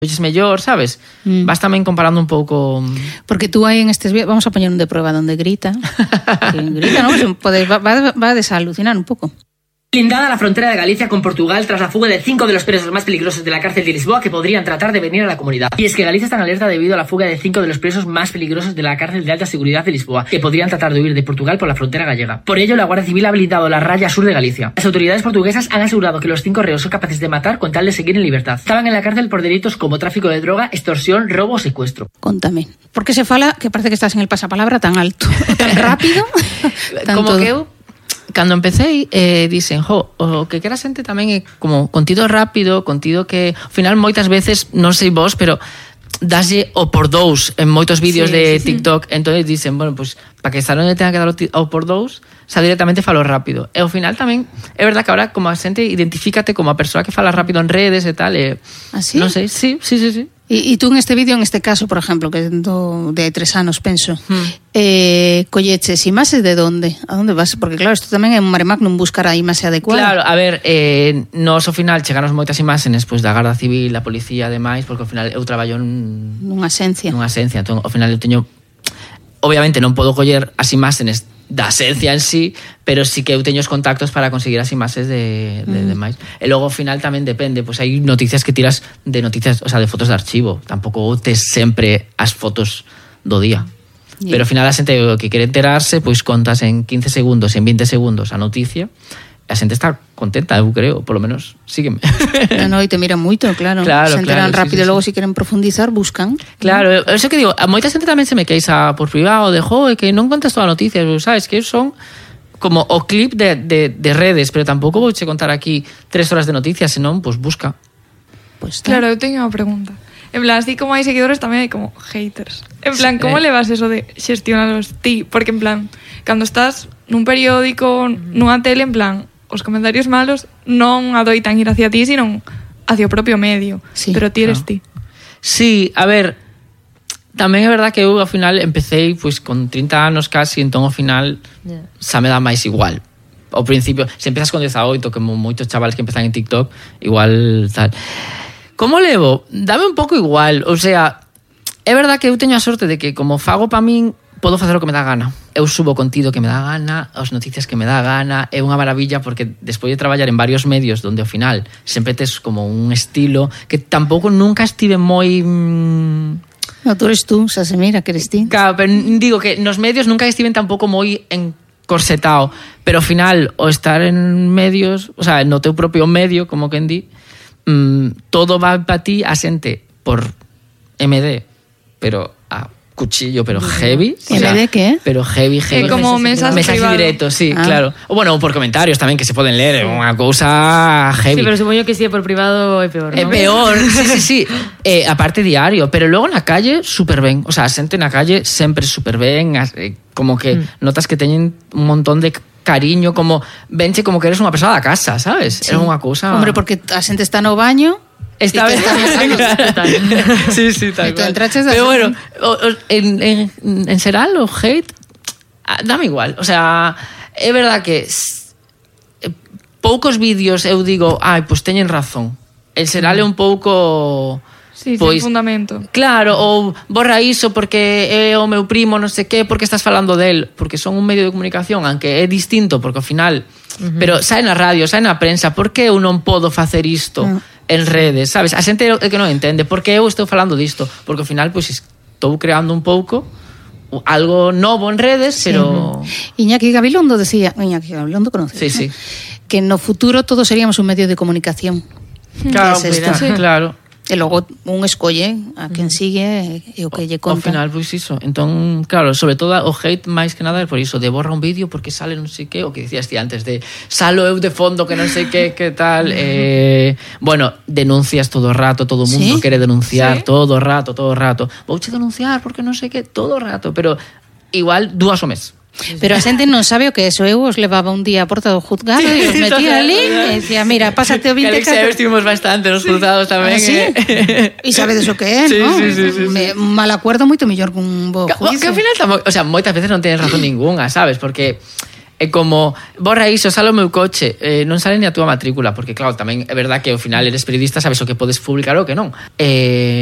es mellor, sabes? Vas tamén comparando un pouco... Porque tú aí en estes vídeos, vamos a poñer un de prueba donde grita. Grita, ¿no? Va a desalucinar un pouco. Blindada la frontera de Galicia con Portugal tras la fuga de 5 de los presos más peligrosos de la cárcel de Lisboa que podrían tratar de venir a la comunidad. Y es que Galicia está en alerta debido a la fuga de 5 de los presos más peligrosos de la cárcel de alta seguridad de Lisboa, que podrían tratar de huir de Portugal por la frontera gallega. Por ello, la Guardia Civil ha blindado la raya sur de Galicia. Las autoridades portuguesas han asegurado que los 5 reos son capaces de matar con tal de seguir en libertad. Estaban en la cárcel por delitos como tráfico de droga, extorsión, robo o secuestro. Contame. ¿Por qué se fala que parece que estás en el pasapalabra tan alto, tan rápido? Como que eu, cando empecé, dicen, o que quera xente tamén é como contido rápido, contido que, ao final, moitas veces, non sei vos, pero daslle o por dous en moitos vídeos de TikTok, entonces dicen, bueno, pues, para que esta non tenga que dar o por dous, xa directamente falo rápido. E ao final tamén, é verdad que ahora, como a xente, identifícate como a persoa que fala rápido en redes e tal, ¿Así? Non sei, sí. Y tú en este vídeo, en este caso, por ejemplo, que de 3 anos, penso, colleches imaxes de donde? A donde vas? Porque claro, isto tamén é un mare magnum buscar a imaxe adecuada. Claro, a ver, nos ao final cheganos moitas imaxes pois, da Garda Civil, da Policía, ademais, porque ao final eu traballo nunha asencia. Entón, ao final eu teño... Obviamente non podo coller as imaxes da asencia en sí, pero sí que eu teño os contactos para conseguir as imaxes de demais. E logo ao final tamén depende, pois hai noticias que tiras de noticias, o sea, de fotos de archivo. Tampouco tes sempre as fotos do día. Yeah. Pero ao final a xente que quere enterarse, pois contas en 15 segundos, en 20 segundos a noticia. A xente está contenta, eu creo, polo menos sígueme. No, e te miran moito, claro. Se enteran rápido, logo se queren profundizar, buscan. Claro, eso que digo, a moita xente tamén se me queixa por privado, de que non contas toda a noticia, sabes, que son como o clip de redes, pero tampouco vou che contar aquí 3 horas de noticias, senón, pues busca. Pues claro, eu teño unha pregunta. En plan, así como hai seguidores, tamén hai como haters. En plan, como levas eso de xestionalos ti? Porque, en plan, cando estás nun periódico, nunha tele, en plan, os comentarios malos non adoitan ir hacia ti, sino hacia o propio medio. Sí, pero ti eres ti. Sí, a ver, tamén é verdad que eu ao final empecé pois con 30 anos casi, entón ao final xa me dá máis igual. Ao principio, se empezas con 18, como moitos chavales que empezan en TikTok, igual tal. Como levo? Dame un pouco igual, o sea, é verdad que eu teño a sorte de que como fago pa min, podo facer o que me dá gana. Eu subo contido que me dá gana, as noticias que me dá gana, é unha maravilla porque despois de traballar en varios medios donde ao final sempre tes como un estilo que tampouco nunca estive moi... No, tú eres tú, xa se mira que eres ti. Claro, pero digo que nos medios nunca estiven tampouco moi encorsetado, pero ao final o estar en medios, o sea, no teu propio medio, como quen di, todo va para ti a xente por MD, pero a cuchillo, pero heavy. ¿MD qué? Pero heavy. Como mensaje directo, sí, claro. O bueno, por comentarios tamén que se poden ler, unha cousa heavy. Sí, pero supoño que si é por privado é peor, ¿no? É peor, sí. Aparte diario, pero logo na calle super ben. O sea, a xente na calle sempre super ben, como que notas que teñen un montón de cariño, como venche como que eres unha persoa da casa, sabes? É unha cousa... Hombre, porque a xente está no baño... Esta vez sí, tal cual. Pero bueno, en xeral o hate dame igual, o sea, é verdad que poucos vídeos eu digo, pues teñen razón. En xeral é un pouco... Sí, pois, sin fundamento. Claro, ou borra iso porque é o meu primo, non sei que, porque estás falando del, porque son un medio de comunicación, aunque é distinto, porque ao final, pero sae na radio, sae na prensa, por que eu non podo facer isto en redes, sabes? A xente é que non entende, por que eu estou falando disto, porque ao final, pois, estou creando un pouco algo novo en redes, pero... Iñaki Gabilondo decía, Iñaki Gabilondo conoces, sí. Que no futuro todos seríamos un medio de comunicación. Claro, claro. E logo un escolle a quen sigue e o que lle conta. Ao final, pois iso. Entón, claro, sobre todo o hate máis que nada é por iso, de borra un vídeo porque sale non sei que, o que dicías ti antes de salo eu de fondo que non sei que tal. Bueno, denuncias todo o rato, todo o mundo quere denunciar todo o rato. Vouche denunciar porque non sei que todo o rato, pero igual 2 ao mes. Pero a xente non sabe o que é eso. Eu os levaba un día a porta do juzgado e os metía ali e dicía, mira, pásate o 24. Que estivemos bastante nos juzgados tamén. E sabedes o que é, non? Un mal acuerdo moito mellor que un bo juicio. Que ao final, o sea, moitas veces non tenes razón ninguna, sabes? Porque é como, borra iso, sale o meu coche, non sale ni a túa matrícula, porque claro, tamén é verdad que ao final eres periodista, sabes o que podes publicar ou o que non.